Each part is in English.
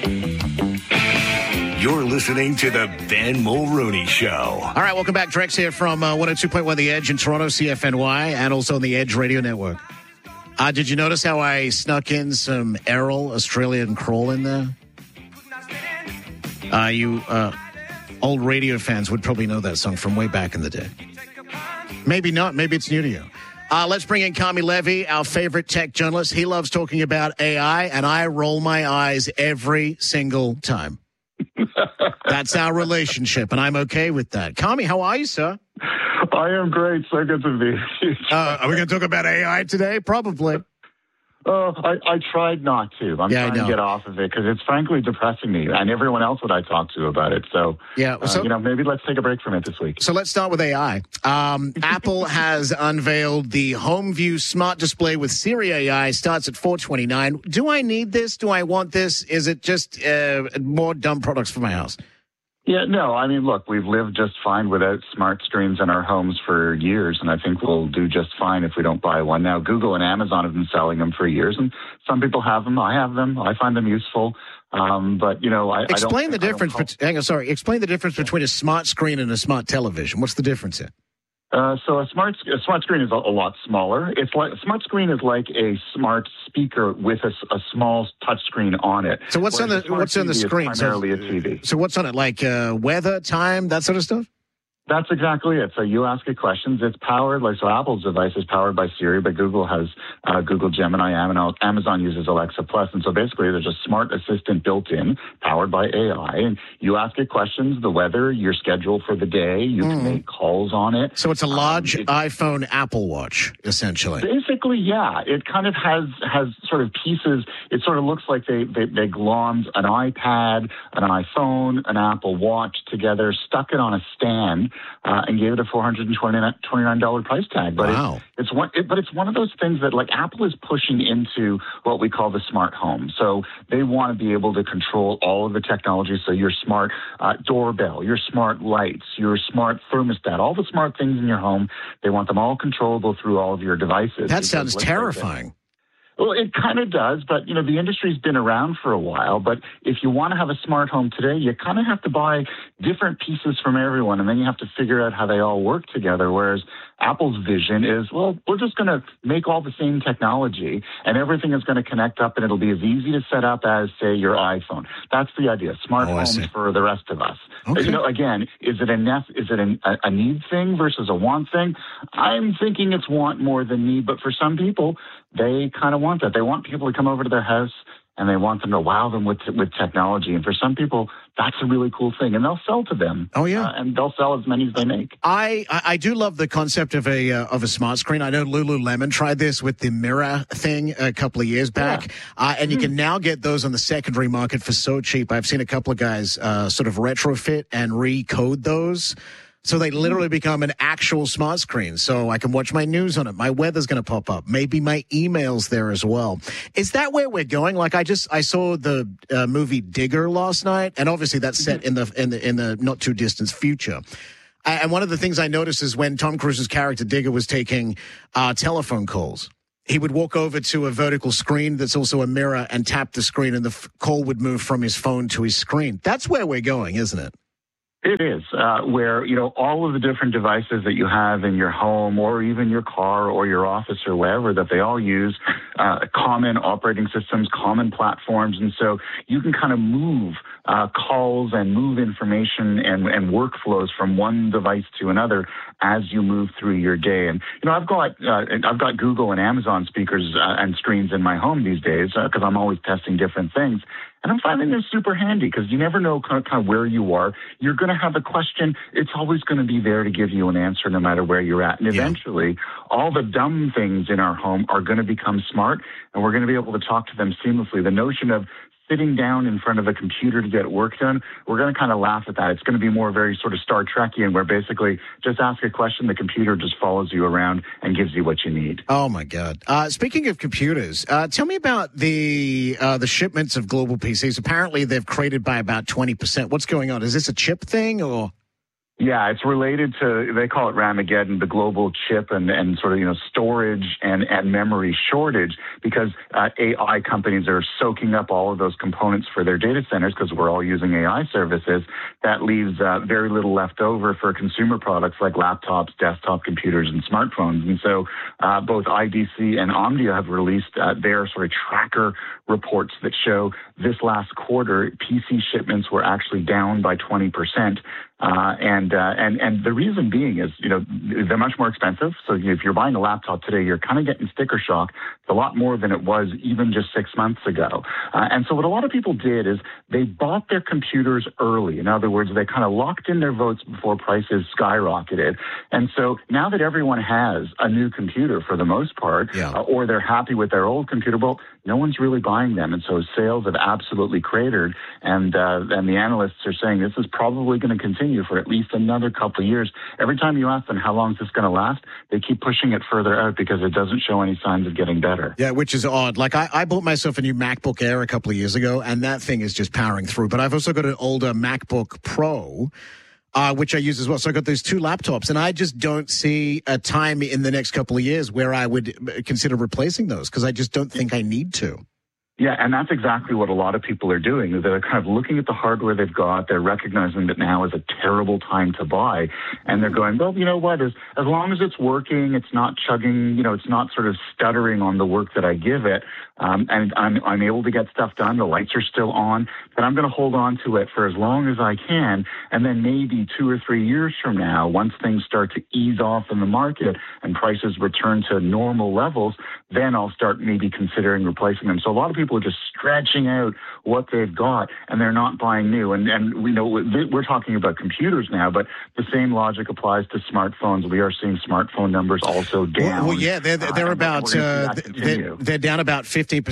You're listening to the Ben Mulrooney Show. All right, welcome back. Drex here from 102.1 The Edge in Toronto, CFNY, and also on the Edge Radio Network. Did you notice how I snuck in some Errol, Australian Crawl in there? You old radio fans would probably know that song from way back in the day. Maybe not. Maybe it's new to you. Let's bring in Carmi Levy, our favorite tech journalist. He loves talking about AI, and I roll my eyes every single time. That's our relationship, and I'm okay with that. Carmi, how are you, sir? I am great. So good to be here. Are we going to talk about AI today? Probably. I tried not to. I'm trying to get off of it because it's frankly depressing me and everyone else that I talk to about it. So, maybe let's take a break from it this week. So let's start with AI. Apple has unveiled the HomeView smart display with Siri AI. Starts at $429. Do I need this? Do I want this? Is it just more dumb products for my house? Yeah, no, I mean, look, we've lived just fine without smart screens in our homes for years, and I think we'll do just fine if we don't buy one. Now, Google and Amazon have been selling them for years, and some people have them. I have them. I find them useful. But, Explain the difference between a smart screen and a smart television. What's the difference here? So a smart screen is a lot smaller. It's like a smart screen is like a smart speaker with a small touch screen on it. So what's on the screen? Primarily a TV. So what's on it? Like weather, time, that sort of stuff? That's exactly it. So you ask it questions. It's powered, so Apple's device is powered by Siri, but Google has Google Gemini, Amazon uses Alexa Plus. And so basically there's a smart assistant built in, powered by AI. And you ask it questions, the weather, your schedule for the day. You can make calls on it. So it's a large iPhone Apple Watch, essentially. Basically, yeah. It kind of has sort of pieces. It sort of looks like they glommed an iPad, an iPhone, an Apple Watch together, stuck it on a stand, and gave it a $429 price tag. But wow. It's one of those things that Apple is pushing into what we call the smart home. So they want to be able to control all of the technology. So your smart doorbell, your smart lights, your smart thermostat, all the smart things in your home, they want them all controllable through all of your devices. That sounds terrifying. Well, it kind of does, but, the industry's been around for a while. But if you want to have a smart home today, you kind of have to buy different pieces from everyone, and then you have to figure out how they all work together, whereas Apple's vision is, we're just going to make all the same technology, and everything is going to connect up, and it'll be as easy to set up as, say, your iPhone. That's the idea. Smart homes for the rest of us. Okay. Again, is it a need thing versus a want thing? I'm thinking it's want more than need, but for some people, they kind of want that. They want people to come over to their house and they want them to wow them with technology. And for some people, that's a really cool thing. And they'll sell to them. Oh, yeah. And they'll sell as many as they make. I do love the concept of a smart screen. I know Lululemon tried this with the Mirror thing a couple of years back. Yeah. And you can now get those on the secondary market for so cheap. I've seen a couple of guys sort of retrofit and recode those. So they literally become an actual smart screen. So I can watch my news on it. My weather's going to pop up. Maybe my email's there as well. Is that where we're going? I saw the movie Digger last night, and obviously that's set in the not too distant future. And one of the things I noticed is when Tom Cruise's character Digger was taking telephone calls, he would walk over to a vertical screen that's also a mirror and tap the screen, and the call would move from his phone to his screen. That's where we're going, isn't it? It is, where, all of the different devices that you have in your home or even your car or your office or wherever, that they all use common operating systems, common platforms. And so you can kind of move calls and move information and workflows from one device to another as you move through your day. And, I've got Google and Amazon speakers and screens in my home these days because I'm always testing different things. And I'm finding this super handy because you never know kind of where you are. You're going to have a question. It's always going to be there to give you an answer no matter where you're at. And eventually, all the dumb things in our home are going to become smart, and we're going to be able to talk to them seamlessly. The notion of sitting down in front of a computer to get work done, we're going to kind of laugh at that. It's going to be more very sort of Star Trekian, where basically just ask a question, the computer just follows you around and gives you what you need. Oh, my God. Speaking of computers, tell me about the shipments of global PCs. Apparently, they've created by about 20%. What's going on? Is this a chip thing or... Yeah, it's related to, they call it Ramageddon, the global chip and sort of, storage and memory shortage, because AI companies are soaking up all of those components for their data centers because we're all using AI services. That leaves very little left over for consumer products like laptops, desktop computers, and smartphones. And so both IDC and Omdia have released their sort of tracker reports that show this last quarter, PC shipments were actually down by 20%. And the reason being is, they're much more expensive. So if you're buying a laptop today, you're kind of getting sticker shock. It's a lot more than it was even just 6 months ago. And so what a lot of people did is they bought their computers early. In other words, they kind of locked in their votes before prices skyrocketed. And so now that everyone has a new computer for the most part, or they're happy with their old computer, well, no one's really buying them. And so sales have absolutely cratered. And the analysts are saying this is probably going to continue for at least another couple of years. Every time you ask them how long is this going to last, they keep pushing it further out because it doesn't show any signs of getting better. Yeah, which is odd. Like I bought myself a new MacBook Air a couple of years ago, and that thing is just powering through. But I've also got an older MacBook Pro, which I use as well. So I got those two laptops, and I just don't see a time in the next couple of years where I would consider replacing those because I just don't think I need to. Yeah, and that's exactly what a lot of people are doing. They're kind of looking at the hardware they've got. They're recognizing that now is a terrible time to buy. And they're going, well, you know what? As long as it's working, it's not chugging, it's not sort of stuttering on the work that I give it. And I'm able to get stuff done. The lights are still on. But I'm going to hold on to it for as long as I can. And then maybe 2 or 3 years from now, once things start to ease off in the market and prices return to normal levels, then I'll start maybe considering replacing them. So a lot of people are just stretching out what they've got, and they're not buying new. And we know we're talking about computers now, but the same logic applies to smartphones. We are seeing smartphone numbers also down. Well, yeah, they're about they're down about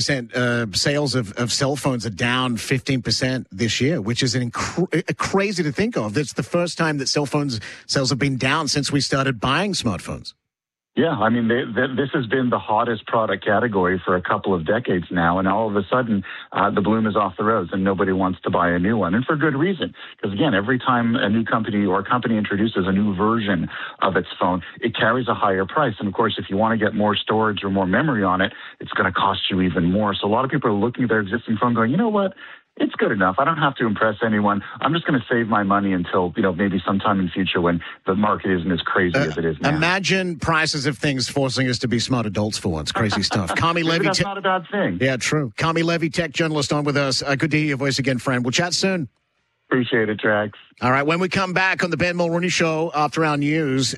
15%. Sales of cell phones are down 15% this year, which is crazy to think of. It's the first time that cell phone sales have been down since we started buying smartphones. Yeah, I mean, this has been the hottest product category for a couple of decades now, and all of a sudden, the bloom is off the rose, and nobody wants to buy a new one, and for good reason. Because again, every time a new company or a company introduces a new version of its phone, it carries a higher price. And of course, if you want to get more storage or more memory on it, it's going to cost you even more. So a lot of people are looking at their existing phone going, you know what? It's good enough. I don't have to impress anyone. I'm just going to save my money until, maybe sometime in the future when the market isn't as crazy as it is now. Imagine prices of things forcing us to be smart adults for once. Crazy stuff. Carmi Levy. That's not a bad thing. Yeah, true. Carmi Levy, tech journalist, on with us. Good to hear your voice again, friend. We'll chat soon. Appreciate it, Trax. All right. When we come back on the Ben Mulroney Show after our news,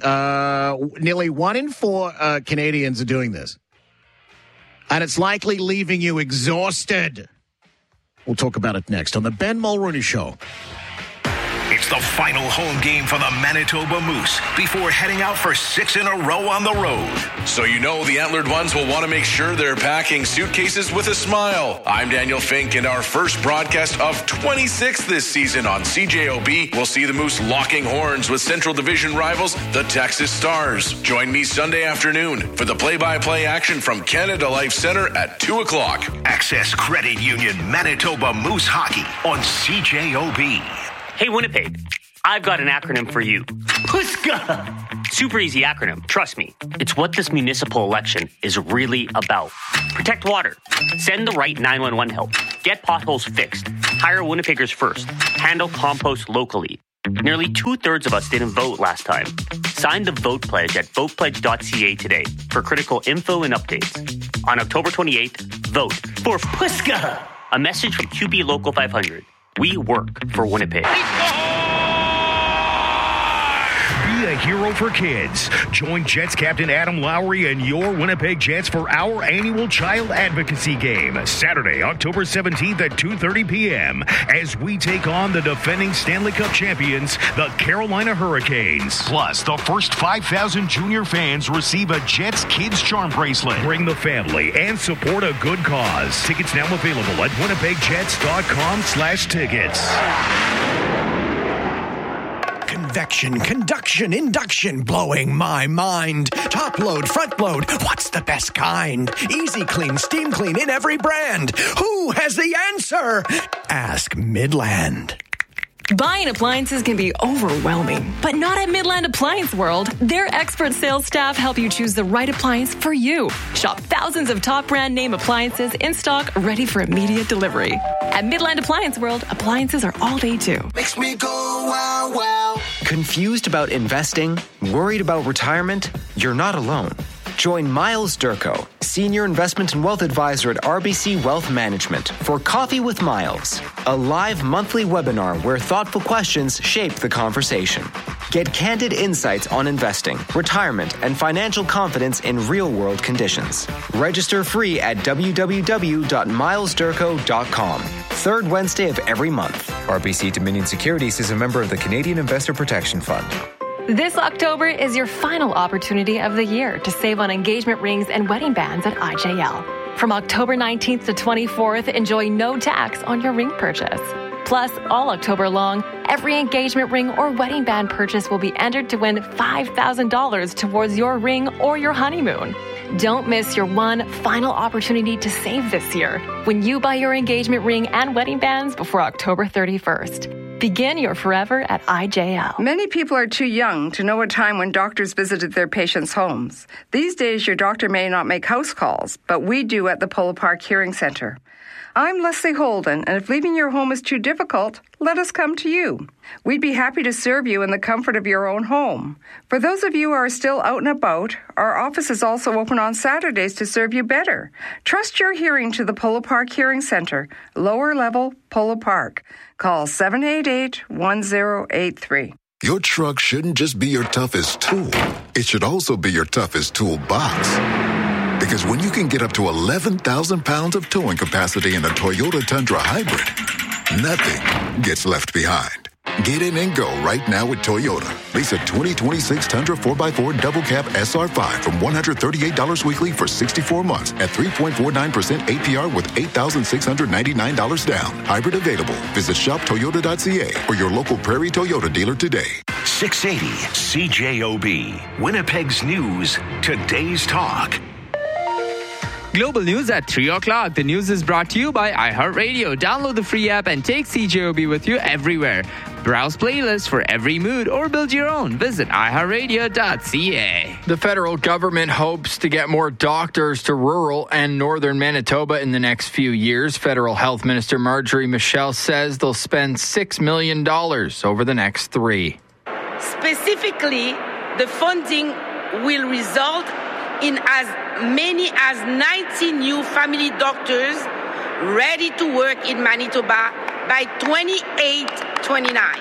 nearly 1 in 4 Canadians are doing this. And it's likely leaving you exhausted. We'll talk about it next on the Ben Mulroney Show. It's the final home game for the Manitoba Moose before heading out for 6 in a row on the road. So the Antlered Ones will want to make sure they're packing suitcases with a smile. I'm Daniel Fink, and our first broadcast of 26 this season on CJOB will see the Moose locking horns with Central Division rivals, the Texas Stars. Join me Sunday afternoon for the play-by-play action from Canada Life Centre at 2 o'clock. Access Credit Union Manitoba Moose Hockey on CJOB. Hey, Winnipeg, I've got an acronym for you. PUSKA! Super easy acronym, trust me. It's what this municipal election is really about. Protect water. Send the right 911 help. Get potholes fixed. Hire Winnipeggers first. Handle compost locally. Nearly 2/3 of us didn't vote last time. Sign the Vote Pledge at votepledge.ca today for critical info and updates. On October 28th, vote for PUSKA! A message from QB Local 500. We work for Winnipeg. Be a hero for kids. Join Jets captain Adam Lowry and your Winnipeg Jets for our annual child advocacy game, Saturday, October 17th at 2:30 p.m. as we take on the defending Stanley Cup champions, the Carolina Hurricanes. Plus, the first 5,000 junior fans receive a Jets Kids Charm bracelet. Bring the family and support a good cause. Tickets now available at winnipegjets.com/tickets. Convection, conduction, induction, blowing my mind. Top load, front load, what's the best kind? Easy clean, steam clean in every brand. Who has the answer? Ask Midland. Buying appliances can be overwhelming, but not at Midland Appliance World. Their expert sales staff help you choose the right appliance for you. Shop thousands of top brand name appliances in stock, ready for immediate delivery. At Midland Appliance World, appliances are all day too. Makes me go wow, wow. Confused about investing? Worried about retirement? You're not alone. Join Miles Durko, Senior Investment and Wealth Advisor at RBC Wealth Management, for Coffee with Miles, a live monthly webinar where thoughtful questions shape the conversation. Get candid insights on investing, retirement, and financial confidence in real-world conditions. Register free at www.milesdurko.com. Third Wednesday of every month. RBC Dominion Securities is a member of the Canadian Investor Protection Fund. This October is your final opportunity of the year to save on engagement rings and wedding bands at IJL. From October 19th to 24th, enjoy no tax on your ring purchase. Plus, all October long, every engagement ring or wedding band purchase will be entered to win $5,000 towards your ring or your honeymoon. Don't miss your one final opportunity to save this year when you buy your engagement ring and wedding bands before October 31st. Begin your forever at IJL. Many people are too young to know a time when doctors visited their patients' homes. These days, your doctor may not make house calls, but we do at the Polo Park Hearing Center. I'm Leslie Holden, and if leaving your home is too difficult, let us come to you. We'd be happy to serve you in the comfort of your own home. For those of you who are still out and about, our office is also open on Saturdays to serve you better. Trust your hearing to the Polo Park Hearing Center, lower level, Polo Park. Call 788-1083. Your truck shouldn't just be your toughest tool. It should also be your toughest toolbox. Because when you can get up to 11,000 pounds of towing capacity in a Toyota Tundra Hybrid, nothing gets left behind. Get in and go right now with Toyota. Lease a 2026 Tundra 4x4 Double Cab SR5 from $138 weekly for 64 months at 3.49% APR with $8,699 down. Hybrid available. Visit shoptoyota.ca or your local Prairie Toyota dealer today. 680 CJOB, Winnipeg's news, today's talk. Global news at 3 o'clock. The news is brought to you by iHeartRadio. Download the free app and take CJOB with you everywhere. Browse playlists for every mood or build your own. Visit iHeartRadio.ca. The federal government hopes to get more doctors to rural and northern Manitoba in the next few years. Federal Health Minister Marjorie Michel says they'll spend $6 million over the next 3. Specifically, the funding will result in as many as 90 new family doctors ready to work in Manitoba by 28-29.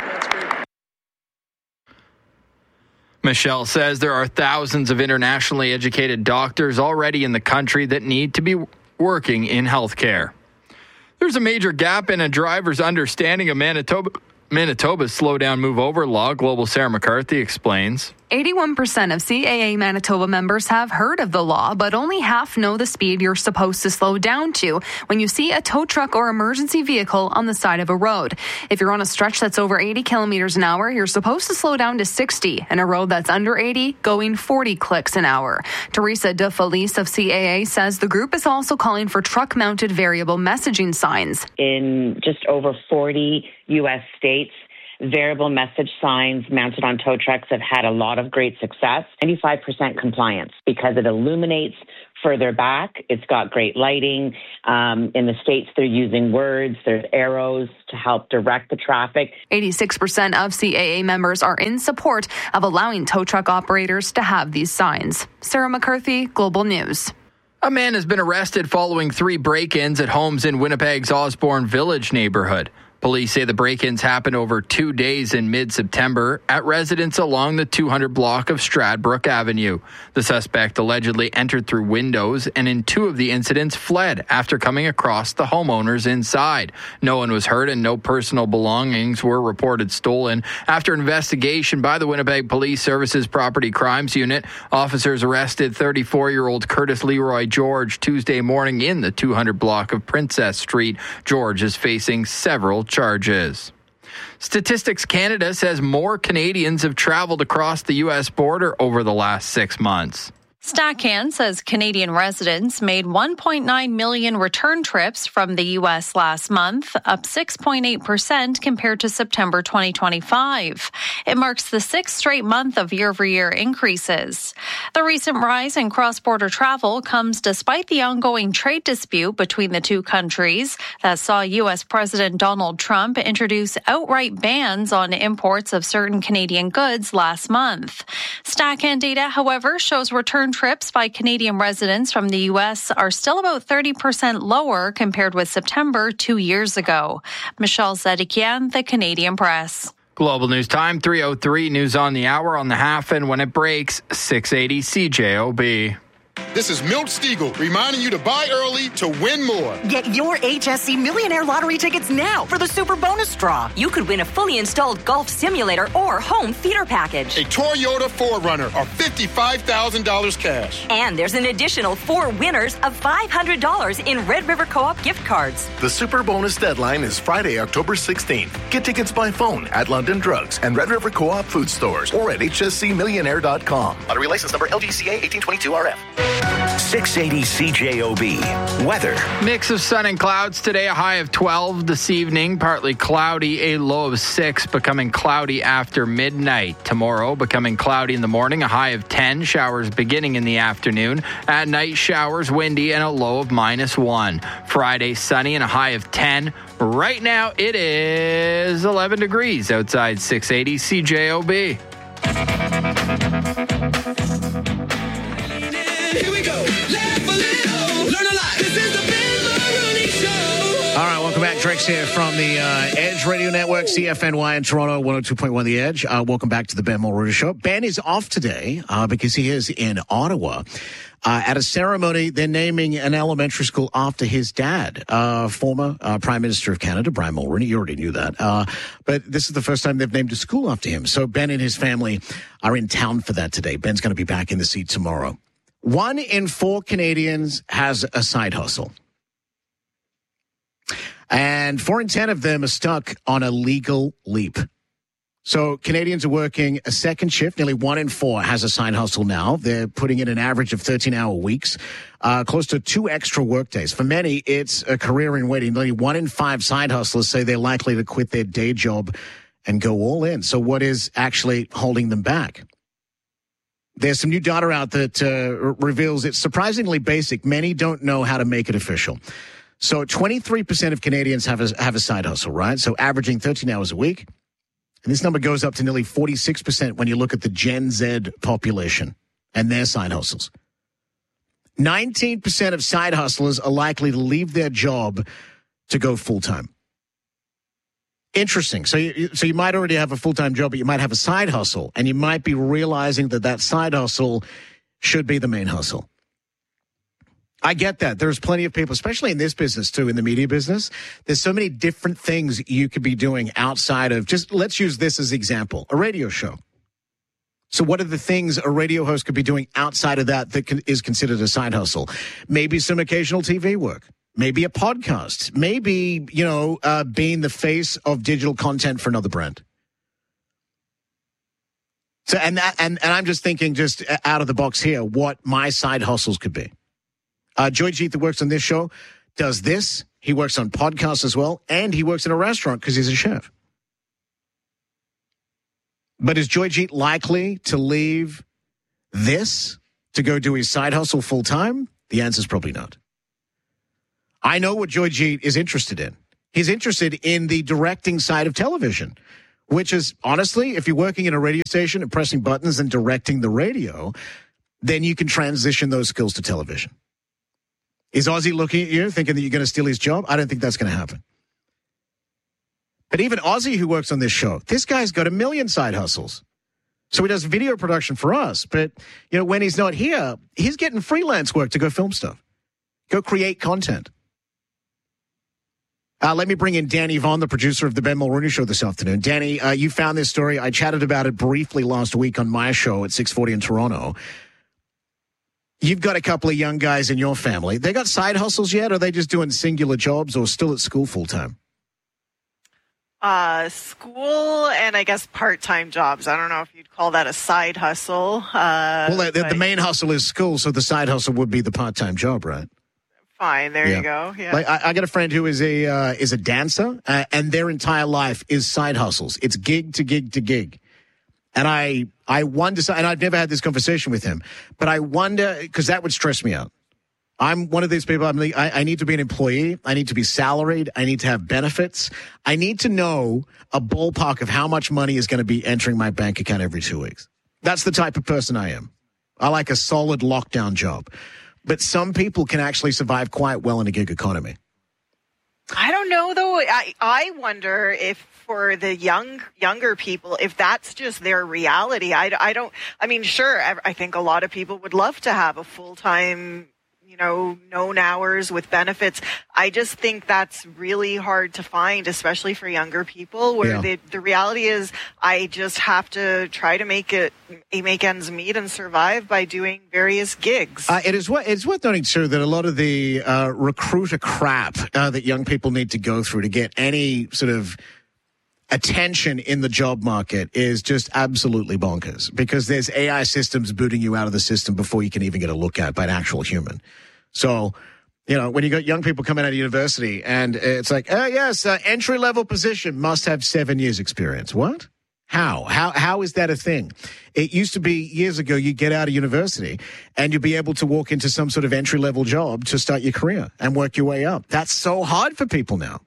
Michelle says there are thousands of internationally educated doctors already in the country that need to be working in healthcare. There's a major gap in a driver's understanding of Manitoba's slow-down, move-over law. Global Sarah McCarthy explains. 81% of CAA Manitoba members have heard of the law, but only half know the speed you're supposed to slow down to when you see a tow truck or emergency vehicle on the side of a road. If you're on a stretch that's over 80 kilometers an hour, you're supposed to slow down to 60, and a road that's under 80 going 40 clicks an hour. Teresa De Felice of CAA says the group is also calling for truck-mounted variable messaging signs. In just over 40 U.S. states, variable message signs mounted on tow trucks have had a lot of great success. 95% compliance because it illuminates further back. It's got great lighting. In the States, they're using words. There's arrows to help direct the traffic. 86% of CAA members are in support of allowing tow truck operators to have these signs. Sarah McCarthy, Global News. A man has been arrested following 3 break-ins at homes in Winnipeg's Osborne Village neighborhood. Police say the break-ins happened over 2 days in mid-September at residents along the 200 block of Stradbrook Avenue. The suspect allegedly entered through windows and in 2 of the incidents fled after coming across the homeowners inside. No one was hurt and no personal belongings were reported stolen. After investigation by the Winnipeg Police Services Property Crimes Unit, officers arrested 34-year-old Curtis Leroy George Tuesday morning in the 200 block of Princess Street. George is facing several charges. Statistics Canada says more Canadians have traveled across the U.S. border over the last 6 months. Stacan says Canadian residents made 1.9 million return trips from the U.S. last month, up 6.8% compared to September 2025. It marks the sixth straight month of year-over-year increases. The recent rise in cross-border travel comes despite the ongoing trade dispute between the two countries that saw U.S. President Donald Trump introduce outright bans on imports of certain Canadian goods last month. Stacan data, however, shows return trips by Canadian residents from the U.S. are still about 30% lower compared with September 2 years ago. Michelle Zedekian, The Canadian Press. Global News Time, 3:03, news on the hour, on the half, and when it breaks, 680 CJOB. This is Milt Stiegel reminding you to buy early to win more. Get your HSC Millionaire Lottery tickets now for the Super Bonus Draw. You could win a fully installed golf simulator or home theater package. A Toyota 4Runner or $55,000 cash. And there's an additional 4 winners of $500 in Red River Co-op gift cards. The Super Bonus deadline is Friday, October 16th. Get tickets by phone at London Drugs and Red River Co-op food stores or at hscmillionaire.com. Lottery license number LGCA 1822RF. 680 CJOB. Weather. Mix of sun and clouds today, a high of 12 this evening. Partly cloudy, a low of 6, becoming cloudy after midnight. Tomorrow, becoming cloudy in the morning, a high of 10. Showers beginning in the afternoon. At night, showers, windy, and a low of -1. Friday, sunny and a high of 10. Right now, it is 11 degrees outside 680 CJOB. Here we go. Laugh a little, learn a lot. This is the Ben Maroney Show. All right, welcome back. Drex here from the Edge Radio Network, CFNY in Toronto, 102.1 The Edge. Welcome back to the Ben Mulroney Show. Ben is off today because he is in Ottawa at a ceremony. They're naming an elementary school after his dad, former Prime Minister of Canada, Brian Mulroney. You already knew that. But this is the first time they've named a school after him. So Ben and his family are in town for that today. Ben's going to be back in the seat tomorrow. 1 in 4 Canadians has a side hustle. And 4 in 10 of them are stuck on a legal leap. So Canadians are working a second shift. Nearly 1 in 4 has a side hustle now. They're putting in an average of 13-hour weeks, close to 2 extra work days. For many, it's a career in waiting. Nearly 1 in 5 side hustlers say they're likely to quit their day job and go all in. So what is actually holding them back? There's some new data out that reveals it's surprisingly basic. Many don't know how to make it official. So 23% of Canadians have a side hustle, right? So averaging 13 hours a week. And this number goes up to nearly 46% when you look at the Gen Z population and their side hustles. 19% of side hustlers are likely to leave their job to go full-time. Interesting. So you might already have a full-time job, but you might have a side hustle, and you might be realizing that side hustle should be the main hustle. I get that. There's plenty of people, especially in this business too, in the media business. There's so many different things you could be doing outside of just, let's use this as an example, a radio show. So what are the things a radio host could be doing outside of that is considered a side hustle? Maybe some occasional TV work. Maybe a podcast. Maybe, being the face of digital content for another brand. So, and I'm just thinking just out of the box here, what my side hustles could be. Joy Jeet, that works on this show, does this. He works on podcasts as well, and he works in a restaurant because he's a chef. But is Joy Jeet likely to leave this to go do his side hustle full time? The answer is probably not. I know what Joy Jeet is interested in. He's interested in the directing side of television, which is, honestly, if you're working in a radio station and pressing buttons and directing the radio, then you can transition those skills to television. Is Ozzy looking at you thinking that you're going to steal his job? I don't think that's going to happen. But even Ozzy, who works on this show, this guy's got 1 million side hustles. So he does video production for us. But, when he's not here, he's getting freelance work to go film stuff, go create content. Let me bring in Danny Vaughn, the producer of the Ben Mulroney Show this afternoon. Danny, you found this story. I chatted about it briefly last week on my show at 640 in Toronto. You've got a couple of young guys in your family. They got side hustles yet, or are they just doing singular jobs or still at school full time? School and I guess part-time jobs. I don't know if you'd call that a side hustle. The main hustle is school, so the side hustle would be the part-time job, right? Fine, there you go. Yeah. Like I got a friend who is a dancer, and their entire life is side hustles. It's gig to gig to gig. And I wonder, and I've never had this conversation with him, but I wonder, because that would stress me out. I'm one of these people, I need to be an employee. I need to be salaried. I need to have benefits. I need to know a ballpark of how much money is going to be entering my bank account every 2 weeks. That's the type of person I am. I like a solid lockdown job. But some people can actually survive quite well in a gig economy. I don't know, though. I wonder if for the younger people, if that's just their reality. I think a lot of people would love to have a full-time, known hours with benefits. I just think that's really hard to find, especially for younger people, where the reality is I just have to try to make ends meet and survive by doing various gigs. It's worth noting, too, that a lot of the recruiter crap that young people need to go through to get any sort of attention in the job market is just absolutely bonkers, because there's AI systems booting you out of the system before you can even get a look at by an actual human. So, when you got young people coming out of university and it's like, entry-level position, must have 7 years experience. What? How is that a thing? It used to be years ago, you get out of university and you'd be able to walk into some sort of entry-level job to start your career and work your way up. That's so hard for people now.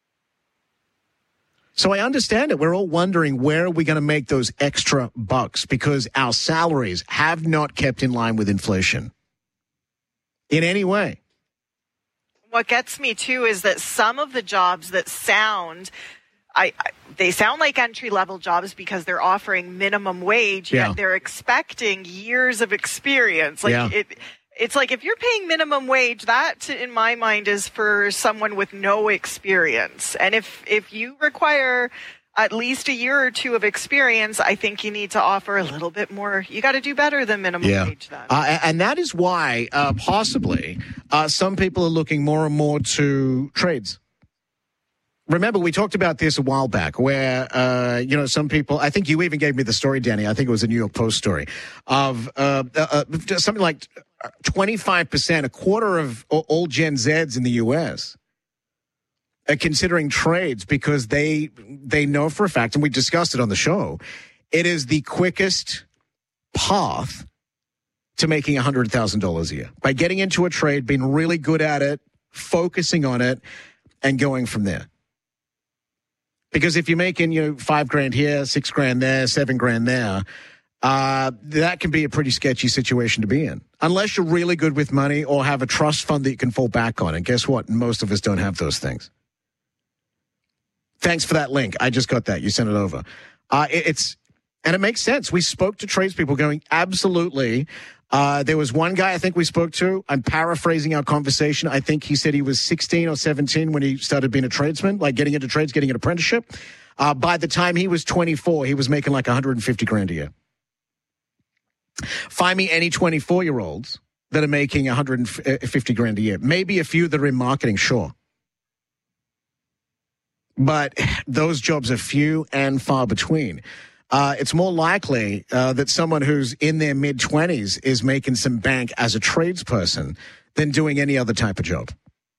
So I understand it. We're all wondering, where are we going to make those extra bucks? Because our salaries have not kept in line with inflation in any way. What gets me, too, is that some of the jobs that sound like entry-level jobs because they're offering minimum wage, yet they're expecting years of experience. It's like if you're paying minimum wage, that, in my mind, is for someone with no experience. And if you require at least a year or two of experience, I think you need to offer a little bit more. You got to do better than minimum wage then. And that is why, possibly, some people are looking more and more to trades. Remember, we talked about this a while back where, some people, I think you even gave me the story, Danny, I think it was a New York Post story, of something like 25%, a quarter of all Gen Zs in the U.S. are considering trades because they know for a fact, and we discussed it on the show, it is the quickest path to making $100,000 a year. By getting into a trade, being really good at it, focusing on it, and going from there. Because if you're making, $5,000 here, $6,000 there, $7,000 there, that can be a pretty sketchy situation to be in. Unless you're really good with money or have a trust fund that you can fall back on. And guess what? Most of us don't have those things. Thanks for that link. I just got that. You sent it over. And it makes sense. We spoke to tradespeople going, absolutely. There was one guy I think we spoke to. I'm paraphrasing our conversation. I think he said he was 16 or 17 when he started being a tradesman, like getting into trades, getting an apprenticeship. By the time he was 24, he was making like $150,000 a year. Find me any 24-year-olds that are making $150,000 a year. Maybe a few that are in marketing, sure. But those jobs are few and far between. It's more likely that someone who's in their mid-20s is making some bank as a tradesperson than doing any other type of job.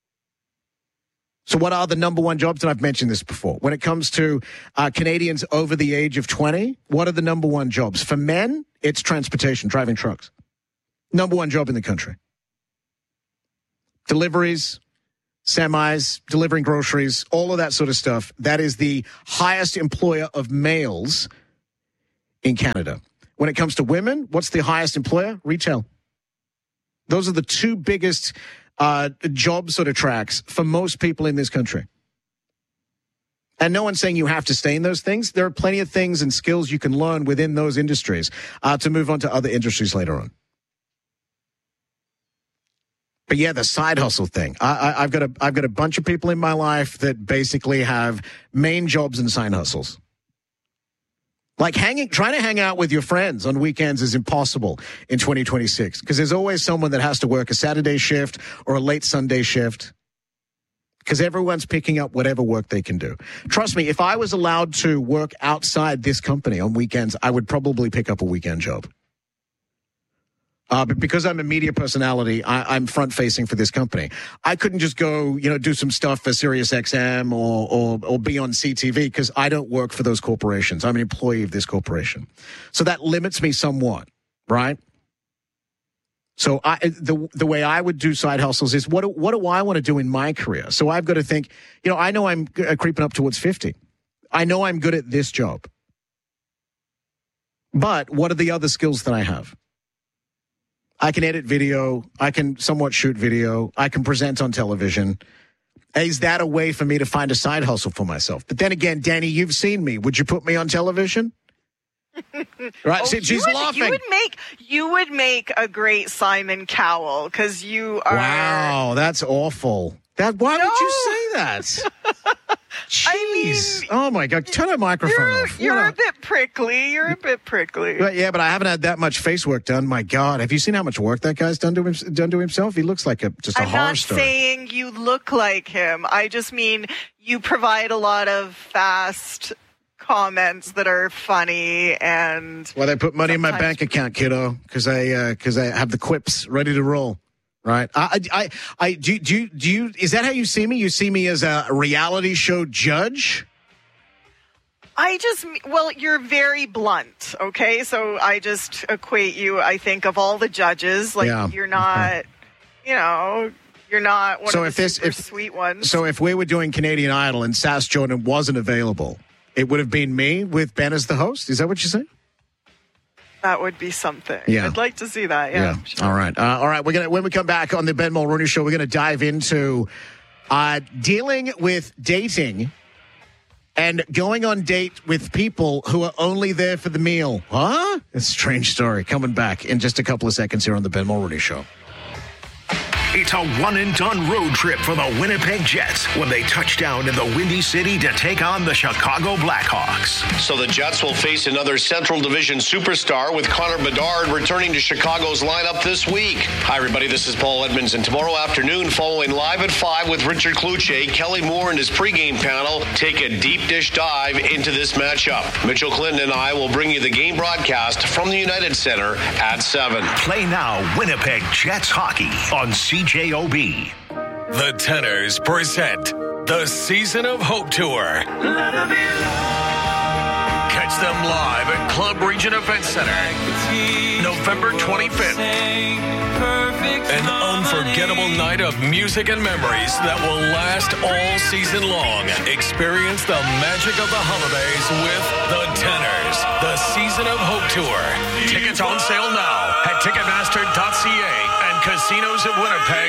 So what are the number one jobs? And I've mentioned this before. When it comes to Canadians over the age of 20, what are the number one jobs? For men, it's transportation, driving trucks. Number one job in the country. Deliveries, semis, delivering groceries, all of that sort of stuff. That is the highest employer of males in Canada. When it comes to women, what's the highest employer? Retail. Those are the two biggest job sort of tracks for most people in this country. And no one's saying you have to stay in those things. There are plenty of things and skills you can learn within those industries to move on to other industries later on. But yeah, the side hustle thing. I've got a bunch of people in my life that basically have main jobs and side hustles. Like trying to hang out with your friends on weekends is impossible in 2026 because there's always someone that has to work a Saturday shift or a late Sunday shift. because everyone's picking up whatever work they can do. Trust me, if I was allowed to work outside this company on weekends, I would probably pick up a weekend job. But because I'm a media personality, I'm front-facing for this company. I couldn't just go, do some stuff for SiriusXM or be on CTV because I don't work for those corporations. I'm an employee of this corporation. So that limits me somewhat, right? So the way I would do side hustles is what do I want to do in my career? So I've got to think, I know I'm creeping up towards 50. I know I'm good at this job. But what are the other skills that I have? I can edit video. I can somewhat shoot video. I can present on television. Is that a way for me to find a side hustle for myself? But then again, Danny, you've seen me. Would you put me on television? Right? See, she's laughing. You would make a great Simon Cowell because you are. Wow, that's awful. Why would you say that? Jeez. Oh, my God. Turn that microphone off. You're a bit prickly. Yeah, but I haven't had that much face work done. My God. Have you seen how much work that guy's done to himself? He looks like just a horror story. I'm not saying you look like him. I just mean you provide a lot of fast comments that are funny and... Well, they put money in my bank account, kiddo, because I have the quips ready to roll. Right. Do you, is that how you see me? You see me as a reality show judge? You're very blunt. Okay. So I just equate you, I think, of all the judges. You're not, you're not one of the super sweet ones. So if we were doing Canadian Idol and Sass Jordan wasn't available, it would have been me with Ben as the host. Is that what you're saying? That would be something. Yeah. I'd like to see that. Yeah. Sure. All right. When we come back on the Ben Mulrooney Show, we're going to dive into dealing with dating and going on date with people who are only there for the meal. Huh? It's a strange story. Coming back in just a couple of seconds here on the Ben Mulrooney Show. It's a one-and-done road trip for the Winnipeg Jets when they touch down in the Windy City to take on the Chicago Blackhawks. So the Jets will face another Central Division superstar with Connor Bedard returning to Chicago's lineup this week. Hi, everybody. This is Paul Edmonds, and tomorrow afternoon, following Live at 5 with Richard Kluche, Kelly Moore and his pregame panel take a deep dish dive into this matchup. Mitchell Clinton and I will bring you the game broadcast from the United Center at 7. Play now Winnipeg Jets hockey on CJOB. The Tenors present the Season of Hope Tour. Catch them live at Club Region Event Center, November 25th. An unforgettable night of music and memories that will last all season long. Experience the magic of the holidays with the Tenors, the Season of Hope Tour. Tickets on sale now at Ticketmaster.ca and casinos at Winnipeg.